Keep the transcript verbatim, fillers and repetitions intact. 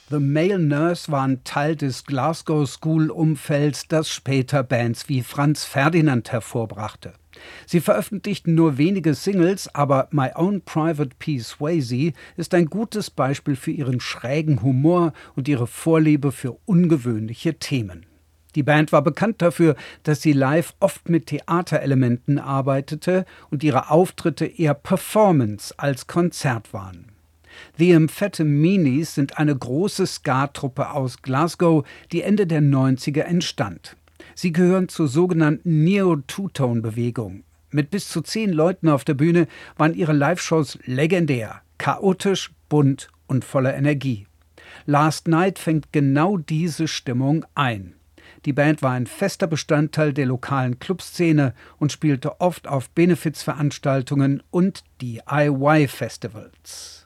The Male Nurse waren Teil des Glasgow School-Umfelds, das später Bands wie Franz Ferdinand hervorbrachte. Sie veröffentlichten nur wenige Singles, aber My Own Private P. Swayze ist ein gutes Beispiel für ihren schrägen Humor und ihre Vorliebe für ungewöhnliche Themen. Die Band war bekannt dafür, dass sie live oft mit Theaterelementen arbeitete und ihre Auftritte eher Performance als Konzert waren. The Amphetamines sind eine große Ska-Truppe aus Glasgow, die Ende der neunziger entstand. Sie gehören zur sogenannten Neo-Two-Tone-Bewegung. Mit bis zu zehn Leuten auf der Bühne waren ihre Live-Shows legendär, chaotisch, bunt und voller Energie. Last Night fängt genau diese Stimmung ein. Die Band war ein fester Bestandteil der lokalen Clubszene und spielte oft auf Benefizveranstaltungen und D I Y-Festivals.